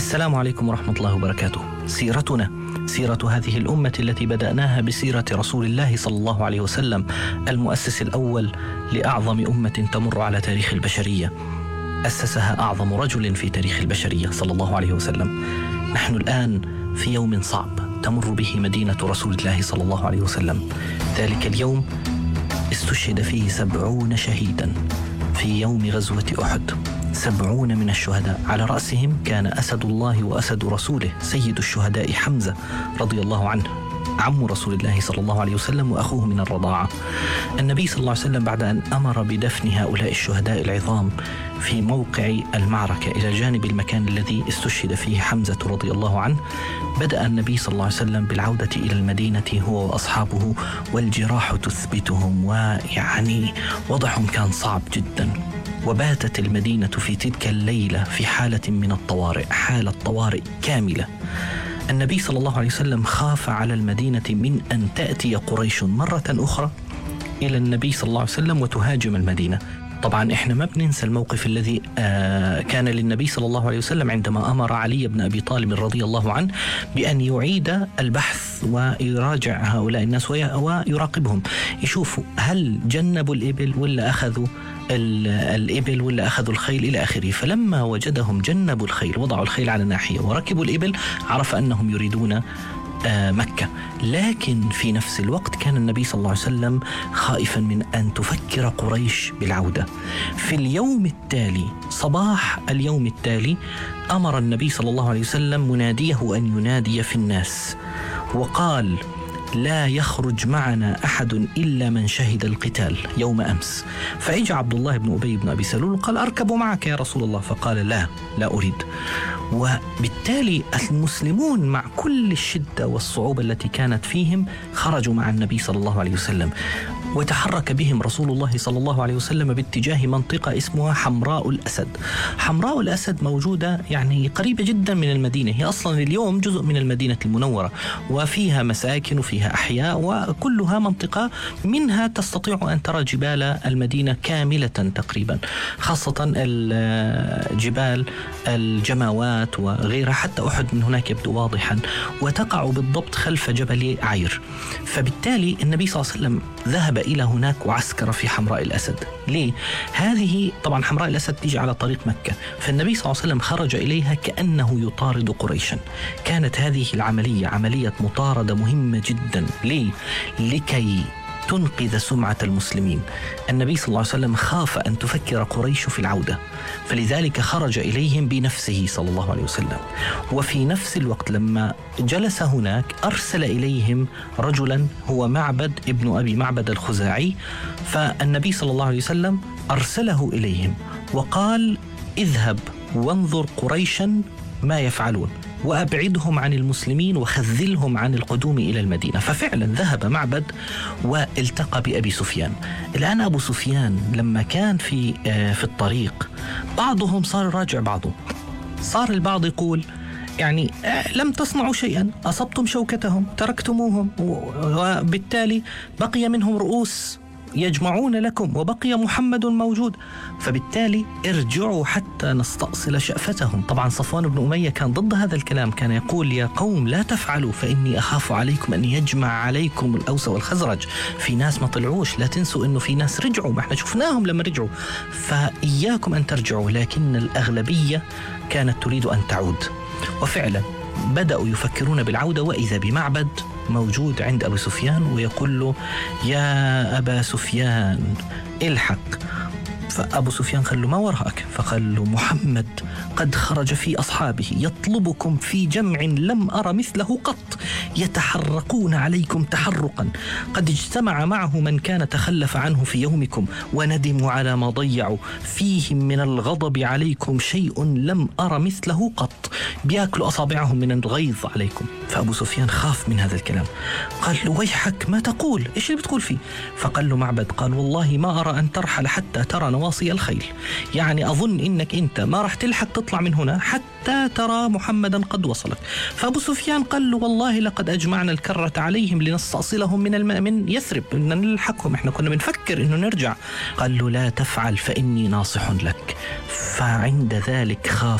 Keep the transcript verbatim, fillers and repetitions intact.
السلام عليكم ورحمة الله وبركاته. سيرتنا سيرة هذه الأمة التي بدأناها بسيرة رسول الله صلى الله عليه وسلم، المؤسس الأول لأعظم أمة تمر على تاريخ البشرية، أسسها أعظم رجل في تاريخ البشرية صلى الله عليه وسلم. نحن الآن في يوم صعب تمر به مدينة رسول الله صلى الله عليه وسلم. ذلك اليوم استشهد فيه سبعون شهيدا في يوم غزوة أحد، سبعون من الشهداء، على رأسهم كان أسد الله وأسد رسوله سيد الشهداء حمزة رضي الله عنه، عم رسول الله صلى الله عليه وسلم وأخوه من الرضاعة. النبي صلى الله عليه وسلم بعد أن أمر بدفن هؤلاء الشهداء العظام في موقع المعركة إلى جانب المكان الذي استشهد فيه حمزة رضي الله عنه، بدأ النبي صلى الله عليه وسلم بالعودة إلى المدينة هو وأصحابه، والجراح تثبتهم، ويعني وضعهم كان صعب جدا. وباتت المدينة في تلك الليلة في حالة من الطوارئ، حالة طوارئ كاملة. النبي صلى الله عليه وسلم خاف على المدينة من أن تأتي قريش مرة أخرى إلى النبي صلى الله عليه وسلم وتهاجم المدينة. طبعا إحنا ما بننسى الموقف الذي آه كان للنبي صلى الله عليه وسلم عندما أمر علي بن أبي طالب رضي الله عنه بأن يعيد البحث ويراجع هؤلاء الناس ويراقبهم، يشوفوا هل جنبوا الإبل ولا أخذوا الإبل ولا أخذوا الخيل إلى آخره. فلما وجدهم جنبوا الخيل، وضعوا الخيل على ناحية وركبوا الإبل، عرف أنهم يريدون مكة. لكن في نفس الوقت كان النبي صلى الله عليه وسلم خائفا من أن تفكر قريش بالعودة. في اليوم التالي، صباح اليوم التالي، أمر النبي صلى الله عليه وسلم مناديه أن ينادي في الناس، وقال: لا يخرج معنا أحد إلا من شهد القتال يوم أمس. فإجا عبد الله بن أبي بن أبي سلول قال: أركب معك يا رسول الله. فقال: لا لا أريد. وبالتالي المسلمون مع كل الشدة والصعوبة التي كانت فيهم خرجوا مع النبي صلى الله عليه وسلم، وتحرك بهم رسول الله صلى الله عليه وسلم باتجاه منطقة اسمها حمراء الأسد. حمراء الأسد موجودة يعني قريبة جدا من المدينة، هي أصلا اليوم جزء من المدينة المنورة، وفيها مساكن وفيها أحياء، وكلها منطقة منها تستطيع أن ترى جبال المدينة كاملة تقريبا، خاصة الجبال الجماوات وغيرها، حتى أحد من هناك يبدو واضحا، وتقع بالضبط خلف جبل عير. فبالتالي النبي صلى الله عليه وسلم ذهب إلى هناك وعسكر في حمراء الأسد. ليه؟ هذه طبعا حمراء الأسد تيجي على طريق مكة، فالنبي صلى الله عليه وسلم خرج إليها كأنه يطارد قريشا. كانت هذه العملية عملية مطاردة مهمة جدا. ليه؟ لكي تنقذ سمعة المسلمين. النبي صلى الله عليه وسلم خاف أن تفكر قريش في العودة، فلذلك خرج إليهم بنفسه صلى الله عليه وسلم. وفي نفس الوقت لما جلس هناك أرسل إليهم رجلا هو معبد ابن أبي معبد الخزاعي، فالنبي صلى الله عليه وسلم أرسله إليهم وقال: اذهب وانظر قريشا ما يفعلون، وأبعدهم عن المسلمين وخذلهم عن القدوم إلى المدينة. ففعلا ذهب معبد والتقى بأبي سفيان. الآن أبو سفيان لما كان في في الطريق، بعضهم صار يراجع بعضه، صار البعض يقول يعني لم تصنعوا شيئا، أصبتم شوكتهم، تركتموهم، وبالتالي بقي منهم رؤوس يجمعون لكم وبقي محمد موجود، فبالتالي ارجعوا حتى نستأصل شأفتهم. طبعا صفوان بن أمية كان ضد هذا الكلام، كان يقول: يا قوم لا تفعلوا فإني أخاف عليكم أن يجمع عليكم الأوس والخزرج. في ناس ما طلعوش، لا تنسوا أنه في ناس رجعوا، ما احنا شفناهم لما رجعوا، فإياكم أن ترجعوا. لكن الأغلبية كانت تريد أن تعود، وفعلا بدأوا يفكرون بالعودة، وإذا بمعبد موجود عند أبو سفيان ويقول له: يا أبا سفيان الحق. فأبو سفيان قال له: ما وراءك؟ فقال له: محمد قد خرج في أصحابه يطلبكم في جمع لم أرى مثله قط، يتحرقون عليكم تحرقا، قد اجتمع معه من كان تخلف عنه في يومكم، وندموا على ما ضيعوا، فيهم من الغضب عليكم شيء لم أرى مثله قط، بيأكلوا أصابعهم من الغيظ عليكم. فأبو سفيان خاف من هذا الكلام، قال له: ويحك ما تقول؟ إيش اللي بتقول فيه؟ فقال له معبد: قال: والله ما أرى أن ترحل حتى ترى نواصي الخيل، يعني أظن إنك أنت ما رح تلحق تطلع من هنا حتى ترى محمدا قد وصلك. فأبو سفيان قال له: والله لقد أجمعنا الكرة عليهم لنستأصلهم من الم... من يثرب، إن نلحقهم، إحنا كنا بنفكر إنه نرجع. قال له: لا تفعل فإني ناصح لك. فعند ذلك خاف